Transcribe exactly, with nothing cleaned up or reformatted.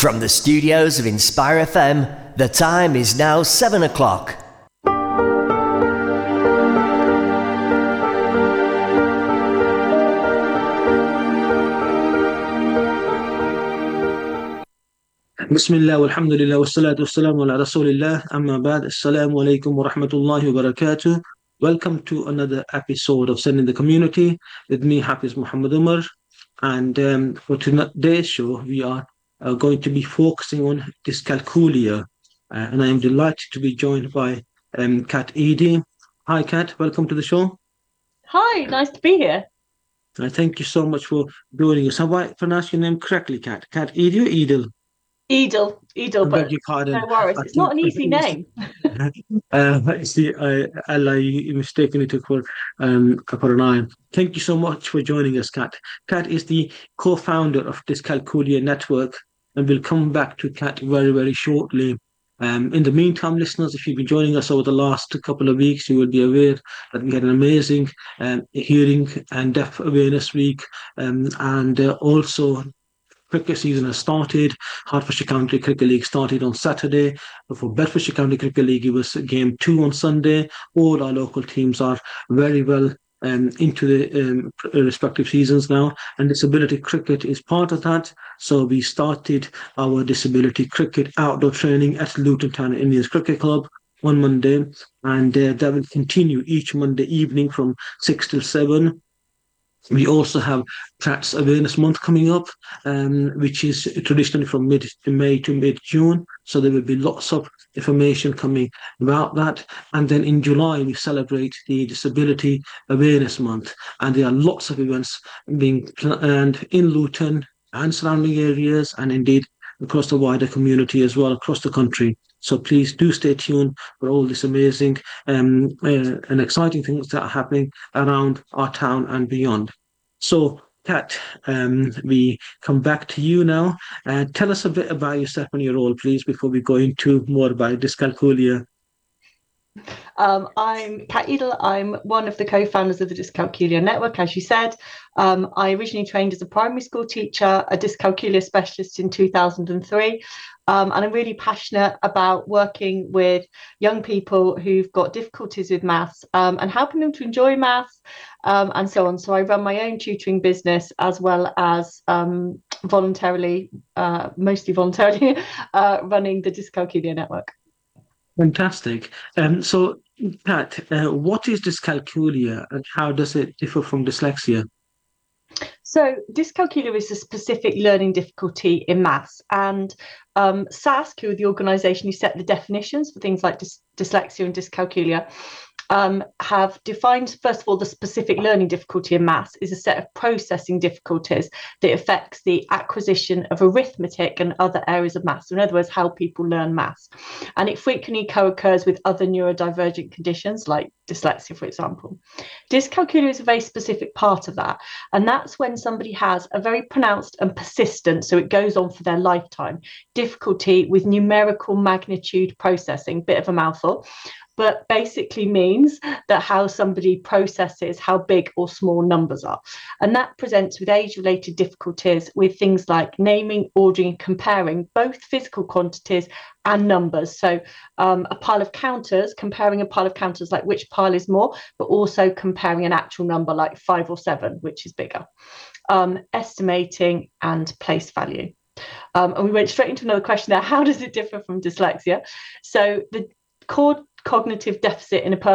From the studios of Inspire F M, the time is now seven o'clock. Bismillah, walhamdulillah, wassalatu wassalamu ala rasulillah, amma ba'd, assalamu alaikum wa rahmatullahi wa barakatuh. Welcome to another episode of Sending the Community with me, Hafiz Muhammad Umar. And um, for today's show, we are uh, going to be focusing on dyscalculia. Uh, and I am delighted to be joined by um, Kat Eady. Hi, Kat, welcome to the show. Hi, nice to be here. Uh, thank you so much for joining us. Have I pronounced your name correctly, Kat? Kat Eady or Edel? Edel, Edel, I beg but your pardon. no worries. I It's think not an I easy think it's name. uh, see, I, Allah, you mistakenly took for um for an eye. Thank you so much for joining us, Kat. Kat is the co-founder of Dyscalculia Network, and we'll come back to Kat very, very shortly. Um, in the meantime, listeners, if you've been joining us over the last couple of weeks, you will be aware that we had an amazing um, hearing and deaf awareness week, um, and uh, also cricket season has started. Hertfordshire County Cricket League started on Saturday. For Bedfordshire County Cricket League, it was game two on Sunday. All our local teams are very well um, into the um, respective seasons now, and disability cricket is part of that. So we started our disability cricket outdoor training at Luton Town Indians Cricket Club on Monday, and uh, that will continue each Monday evening from six till seven. We also have Pratt's Awareness Month coming up, um, which is traditionally from mid May to mid June. So there will be lots of information coming about that. And then in July, we celebrate the Disability Awareness Month. And there are lots of events being planned in Luton and surrounding areas, and indeed across the wider community as well, across the country. So please do stay tuned for all this amazing um, uh, and exciting things that are happening around our town and beyond. So, Kat, um, we come back to you now. Uh, tell us a bit about yourself and your role, please, before we go into more about dyscalculia. Um, I'm Kat Edel. I'm one of the co-founders of the Dyscalculia Network, as you said. Um, I originally trained as a primary school teacher, a dyscalculia specialist in two thousand three. Um, and I'm really passionate about working with young people who've got difficulties with maths um, and helping them to enjoy maths um, and so on. So I run my own tutoring business as well as um, voluntarily, uh, mostly voluntarily, uh, running the Dyscalculia Network. Fantastic. Um, so, Kat, uh, what is dyscalculia and how does it differ from dyslexia? So dyscalculia is a specific learning difficulty in maths, and um, S A S C, who are the organisation who set the definitions for things like dys- dyslexia and dyscalculia, um, have defined, first of all, the specific learning difficulty in maths is a set of processing difficulties that affects the acquisition of arithmetic and other areas of maths. So in other words, how people learn maths. And it frequently co-occurs with other neurodivergent conditions like dyslexia, for example. Dyscalculia is a very specific part of that. And that's when somebody has a very pronounced and persistent, so it goes on for their lifetime, difficulty with numerical magnitude processing, bit of a mouthful, but basically means that how somebody processes how big or small numbers are. And that presents with age-related difficulties with things like naming, ordering, and comparing both physical quantities and numbers. So um, a pile of counters, comparing a pile of counters, like which pile is more, but also comparing an actual number like five or seven, which is bigger. Um, estimating and place value. Um, and we went straight into another question there. How does it differ from dyslexia? So the core cognitive deficit in a person